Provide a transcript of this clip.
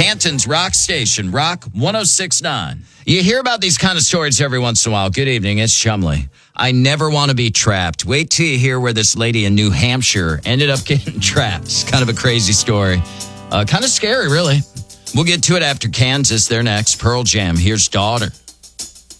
Canton's Rock Station, Rock 106.9. You hear about these kind of stories every once in a while. Good evening, it's Chumley. I never want to be trapped. Wait till you hear where this lady in New Hampshire ended up getting trapped. It's kind of a crazy story. Kind of scary, really. We'll get to it after Kansas. They're next. Pearl Jam. Here's Daughter.